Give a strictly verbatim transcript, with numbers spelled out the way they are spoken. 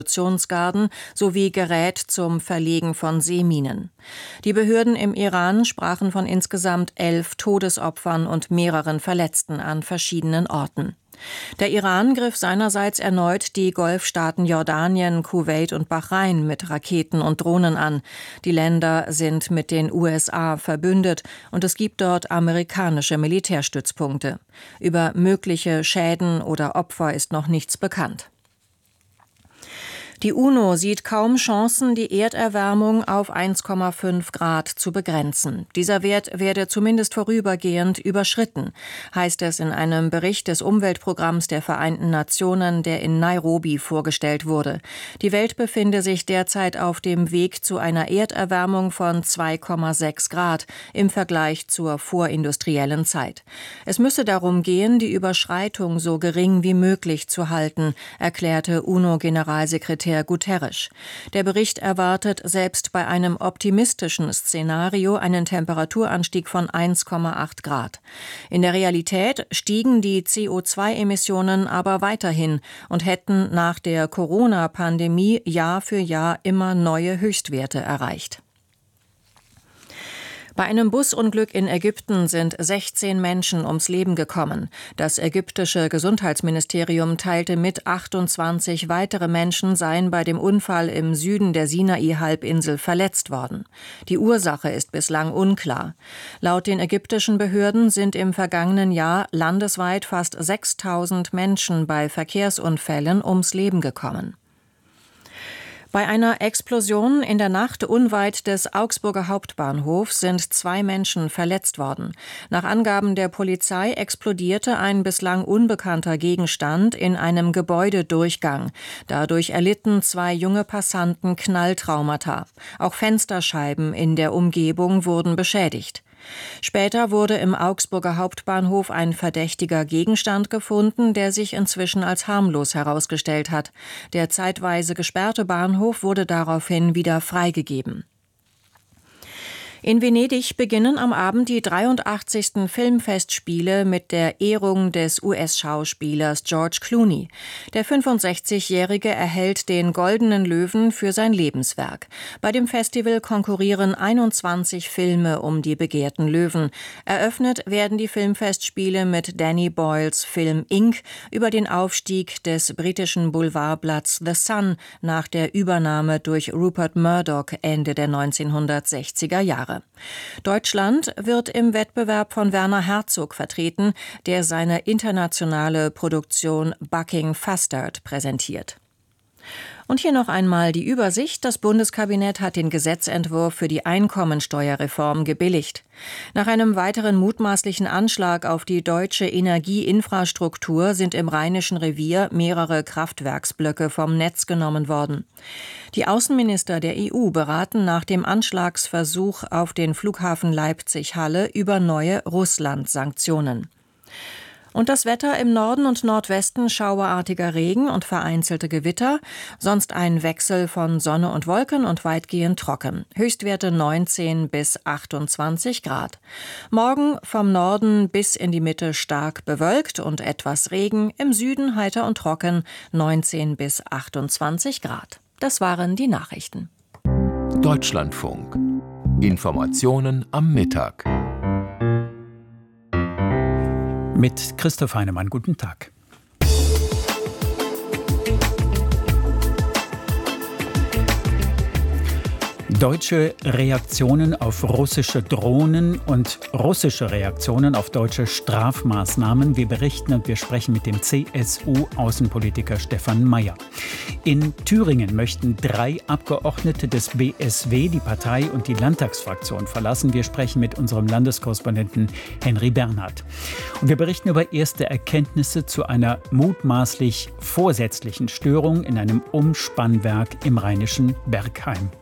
Revolutionsgarden sowie Gerät zum Verlegen von Seeminen. Die Behörden im Iran sprachen von insgesamt elf Todesopfern und mehreren Verletzten an verschiedenen Orten. Der Iran griff seinerseits erneut die Golfstaaten Jordanien, Kuwait und Bahrain mit Raketen und Drohnen an. Die Länder sind mit den U S A verbündet und es gibt dort amerikanische Militärstützpunkte. Über mögliche Schäden oder Opfer ist noch nichts bekannt. Die UNO sieht kaum Chancen, die Erderwärmung auf eins Komma fünf Grad zu begrenzen. Dieser Wert werde zumindest vorübergehend überschritten, heißt es in einem Bericht des Umweltprogramms der Vereinten Nationen, der in Nairobi vorgestellt wurde. Die Welt befinde sich derzeit auf dem Weg zu einer Erderwärmung von zwei Komma sechs Grad im Vergleich zur vorindustriellen Zeit. Es müsse darum gehen, die Überschreitung so gering wie möglich zu halten, erklärte UNO-Generalsekretär Guterres. Der Bericht erwartet selbst bei einem optimistischen Szenario einen Temperaturanstieg von eins Komma acht Grad. In der Realität stiegen die C O zwei Emissionen aber weiterhin und hätten nach der Corona-Pandemie Jahr für Jahr immer neue Höchstwerte erreicht. Bei einem Busunglück in Ägypten sind sechzehn Menschen ums Leben gekommen. Das ägyptische Gesundheitsministerium teilte mit, achtundzwanzig weitere Menschen seien bei dem Unfall im Süden der Sinai-Halbinsel verletzt worden. Die Ursache ist bislang unklar. Laut den ägyptischen Behörden sind im vergangenen Jahr landesweit fast sechstausend Menschen bei Verkehrsunfällen ums Leben gekommen. Bei einer Explosion in der Nacht unweit des Augsburger Hauptbahnhofs sind zwei Menschen verletzt worden. Nach Angaben der Polizei explodierte ein bislang unbekannter Gegenstand in einem Gebäudedurchgang. Dadurch erlitten zwei junge Passanten Knalltraumata. Auch Fensterscheiben in der Umgebung wurden beschädigt. Später wurde im Augsburger Hauptbahnhof ein verdächtiger Gegenstand gefunden, der sich inzwischen als harmlos herausgestellt hat. Der zeitweise gesperrte Bahnhof wurde daraufhin wieder freigegeben. In Venedig beginnen am Abend die dreiundachtzigsten Filmfestspiele mit der Ehrung des U S-Schauspielers George Clooney. Der fünfundsechzigjährige erhält den Goldenen Löwen für sein Lebenswerk. Bei dem Festival konkurrieren einundzwanzig Filme um die begehrten Löwen. Eröffnet werden die Filmfestspiele mit Danny Boyles Film Ink über den Aufstieg des britischen Boulevardblatts The Sun nach der Übernahme durch Rupert Murdoch Ende der neunzehnhundertsechziger Jahre. Deutschland wird im Wettbewerb von Werner Herzog vertreten, der seine internationale Produktion Bucking Fastard präsentiert. Und hier noch einmal die Übersicht. Das Bundeskabinett hat den Gesetzentwurf für die Einkommensteuerreform gebilligt. Nach einem weiteren mutmaßlichen Anschlag auf die deutsche Energieinfrastruktur sind im Rheinischen Revier mehrere Kraftwerksblöcke vom Netz genommen worden. Die Außenminister der E U beraten nach dem Anschlagsversuch auf den Flughafen Leipzig-Halle über neue Russland-Sanktionen. Und das Wetter: im Norden und Nordwesten schauerartiger Regen und vereinzelte Gewitter, sonst ein Wechsel von Sonne und Wolken und weitgehend trocken. Höchstwerte neunzehn bis achtundzwanzig Grad. Morgen vom Norden bis in die Mitte stark bewölkt und etwas Regen, im Süden heiter und trocken, neunzehn bis achtundzwanzig Grad. Das waren die Nachrichten. Deutschlandfunk. Informationen am Mittag. Mit Christoph Heinemann, guten Tag. Deutsche Reaktionen auf russische Drohnen und russische Reaktionen auf deutsche Strafmaßnahmen. Wir berichten und wir sprechen mit dem C S U-Außenpolitiker Stefan Mayer. In Thüringen möchten drei Abgeordnete des B S W die Partei und die Landtagsfraktion verlassen. Wir sprechen mit unserem Landeskorrespondenten Henry Bernhard. Und wir berichten über erste Erkenntnisse zu einer mutmaßlich vorsätzlichen Störung in einem Umspannwerk im rheinischen Bergheim.